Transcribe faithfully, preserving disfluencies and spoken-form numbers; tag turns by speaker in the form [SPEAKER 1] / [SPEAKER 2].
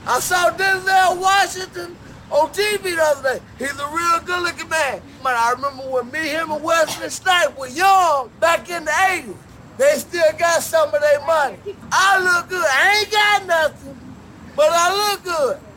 [SPEAKER 1] I saw Denzel Washington on T V the other day. He's a real good-looking man. Man, I remember when me, him, and Wesley Snipes were young back in the eighties. They still got some of their money. I look good. I ain't got nothing, but I look good.